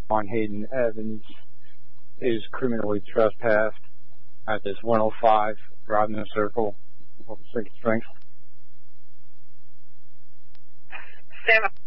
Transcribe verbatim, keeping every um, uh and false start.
on Hayden Evans is criminally trespassed at this one oh five driving in a circle of Sinking Strength. Stand by.